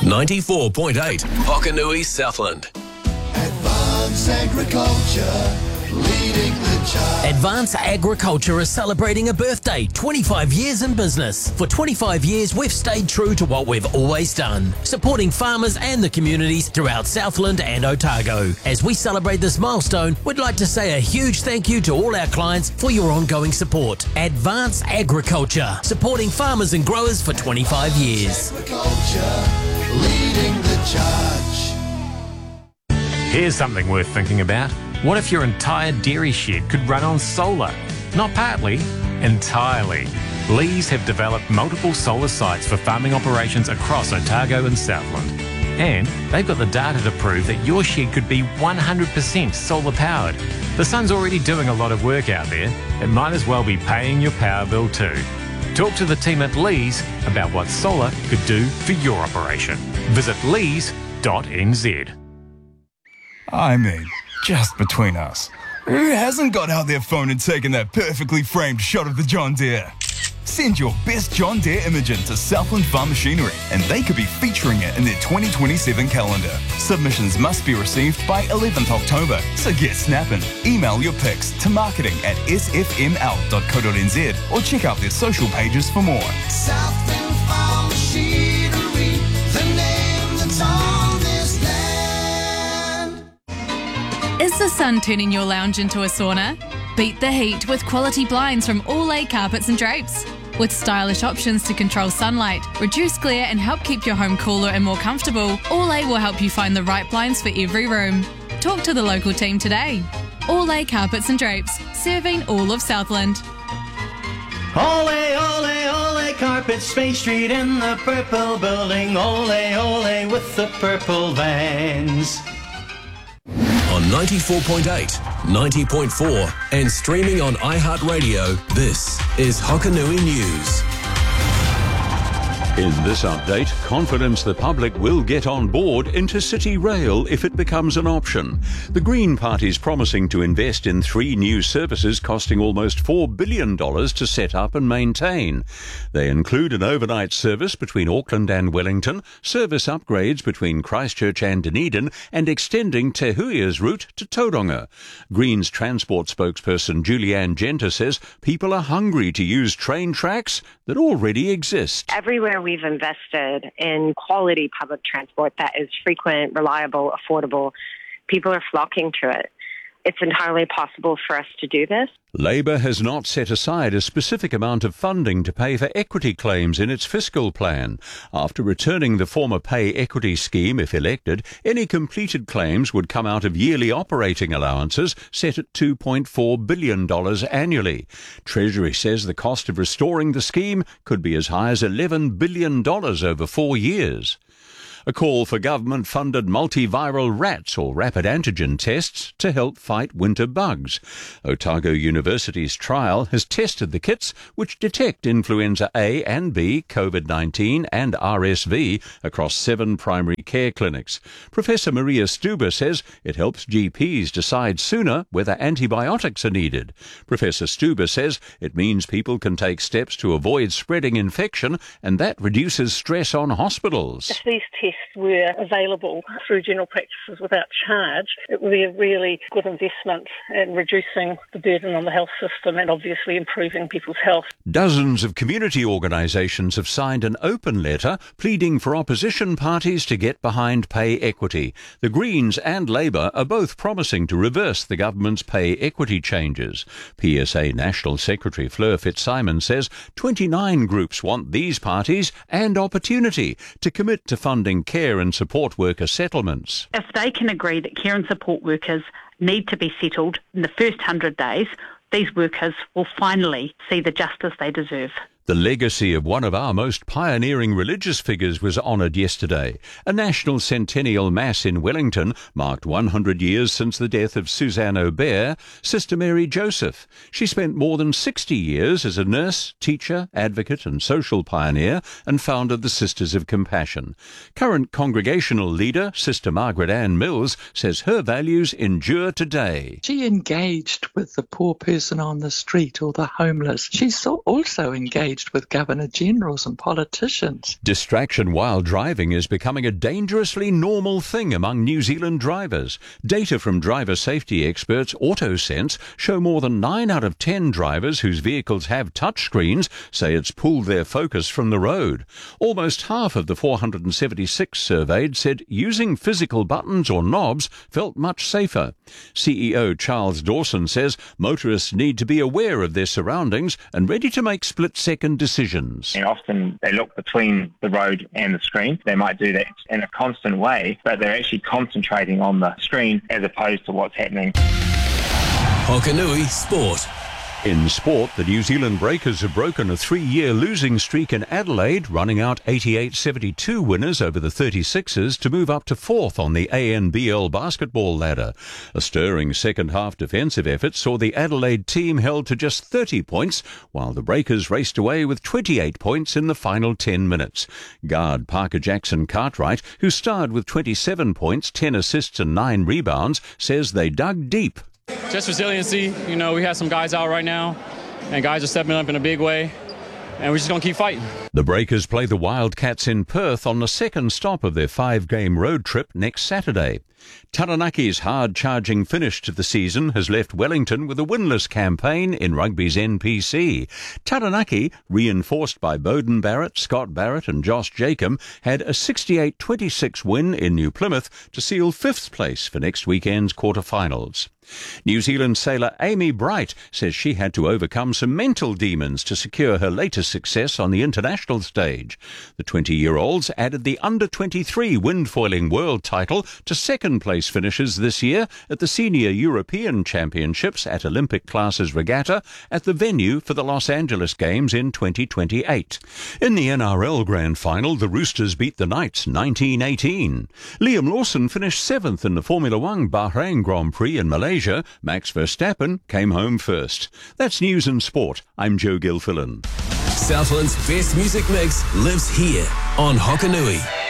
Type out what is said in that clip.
94.8 Hokanui Southland. Advanced Agriculture, leading the charge. Advance Agriculture is celebrating a birthday, 25 years in business. For 25 years, we've stayed true to what we've always done, supporting farmers and the communities throughout Southland and Otago. As we celebrate this milestone, we'd like to say a huge thank you to all our clients for your ongoing support. Advance Agriculture, supporting farmers and growers for 25 years. Agriculture, leading the charge. Here's something worth thinking about. What if your entire dairy shed could run on solar? Not partly, entirely. Lees have developed multiple solar sites for farming operations across Otago and Southland. And they've got the data to prove that your shed could be 100% solar powered. The sun's already doing a lot of work out there. It might as well be paying your power bill too. Talk to the team at Lees about what solar could do for your operation. Visit lees.nz. I mean, just between us, who hasn't got out their phone and taken that perfectly framed shot of the John Deere? Send your best John Deere imaging to Southland Farm Machinery and they could be featuring it in their 2027 calendar. Submissions must be received by 11th October, so get snapping. Email your pics to marketing@sfml.co.nz or check out their social pages for more. Southland Farm Machinery, the name that's on this land. Is the sun turning your lounge into a sauna? Beat the heat with quality blinds from All A Carpets and Drapes. With stylish options to control sunlight, reduce glare and help keep your home cooler and more comfortable, All A will help you find the right blinds for every room. Talk to the local team today. All A Carpets and Drapes, serving all of Southland. Ole, ole, ole, Carpets, Space Street in the purple building. Ole, ole, with the purple vans. On 94.8, 90.4 and streaming on iHeartRadio, this is Hokanui News. In this update, confidence the public will get on board intercity rail if it becomes an option. The Green Party's promising to invest in 3 new services costing almost $4 billion to set up and maintain. They include an overnight service between Auckland and Wellington, service upgrades between Christchurch and Dunedin, and extending Te Huia's route to Tauranga. Green's transport spokesperson Julianne Genter says people are hungry to use train tracks that already exist. Everywhere we've invested in quality public transport that is frequent, reliable, affordable, people are flocking to it. It's entirely possible for us to do this. Labor has not set aside a specific amount of funding to pay for equity claims in its fiscal plan. After returning the former pay equity scheme, if elected, any completed claims would come out of yearly operating allowances set at $2.4 billion annually. Treasury says the cost of restoring the scheme could be as high as $11 billion over 4 years. A call for government-funded multiviral rats or rapid antigen tests to help fight winter bugs. Otago University's trial has tested the kits which detect influenza A and B, COVID-19 and RSV across 7 primary care clinics. Professor Maria Stuber says it helps GPs decide sooner whether antibiotics are needed. Professor Stuber says it means people can take steps to avoid spreading infection and that reduces stress on hospitals. If these tests were available through general practices without charge, it would be a really good investment in reducing the burden on the health system and obviously improving people's health. Dozens of community organisations have signed an open letter pleading for opposition parties to get behind pay equity. The Greens and Labour are both promising to reverse the government's pay equity changes. PSA National Secretary Fleur Fitzsimon says 29 groups want these parties and Opportunity to commit to funding care and support worker settlements. If they can agree that care and support workers need to be settled in the first 100 days, these workers will finally see the justice they deserve. The legacy of one of our most pioneering religious figures was honoured yesterday. A national centennial mass in Wellington marked 100 years since the death of Suzanne Aubert, Sister Mary Joseph. She spent more than 60 years as a nurse, teacher, advocate and social pioneer and founded the Sisters of Compassion. Current congregational leader, Sister Margaret Ann Mills, says her values endure today. She engaged with the poor person on the street or the homeless. She's also engaged engaged with Governor-Generals and politicians. Distraction while driving is becoming a dangerously normal thing among New Zealand drivers. Data from driver safety experts AutoSense show more than 9 out of 10 drivers whose vehicles have touchscreens say it's pulled their focus from the road. Almost half of the 476 surveyed said using physical buttons or knobs felt much safer. CEO Charles Dawson says motorists need to be aware of their surroundings and ready to make split-second decisions. And often they look between the road and the screen. They might do that in a constant way, but they're actually concentrating on the screen as opposed to what's happening. Hokanui Sport. In sport, the New Zealand Breakers have broken a 3-year losing streak in Adelaide, running out 88-72 winners over the 36ers to move up to 4th on the ANBL basketball ladder. A stirring second-half defensive effort saw the Adelaide team held to just 30 points, while the Breakers raced away with 28 points in the final 10 minutes. Guard Parker Jackson Cartwright, who starred with 27 points, 10 assists and 9 rebounds, says they dug deep. Just resiliency. You know, we have some guys out right now, and guys are stepping up in a big way, and we're just going to keep fighting. The Breakers play the Wildcats in Perth on the second stop of their 5-game road trip next Saturday. Taranaki's hard-charging finish to the season has left Wellington with a winless campaign in rugby's NPC. Taranaki, reinforced by Bowden Barrett, Scott Barrett and Josh Jacob, had a 68-26 win in New Plymouth to seal 5th place for next weekend's quarterfinals. New Zealand sailor Amy Bright says she had to overcome some mental demons to secure her latest success on the international stage. The 20-year-olds added the under-23 windfoiling world title to second-place finishes this year at the Senior European Championships at Olympic Classes Regatta at the venue for the Los Angeles Games in 2028. In the NRL Grand Final, the Roosters beat the Knights 19-18. Liam Lawson finished 7th in the Formula One Bahrain Grand Prix in Malaysia. Max Verstappen came home first. That's news and sport. I'm Joe Gilfillan. Southland's best music mix lives here on Hokanui.